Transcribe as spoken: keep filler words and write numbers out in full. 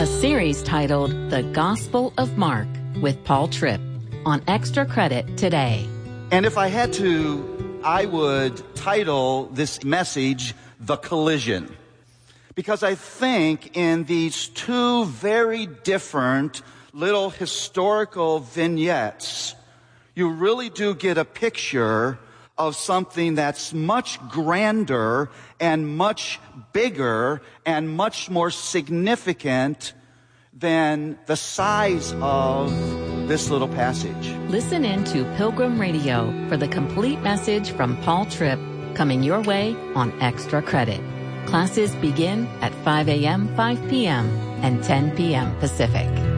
A series titled The Gospel of Mark with Paul Tripp on Extra Credit today. And if I had to, I would title this message, The Collision. Because I think in these two very different little historical vignettes, you really do get a picture of something that's much grander and much bigger and much more significant than the size of this little passage. Listen in to Pilgrim Radio for the complete message from Paul Tripp, coming your way on Extra Credit. Classes begin at five a.m., five p.m., and ten p.m. Pacific.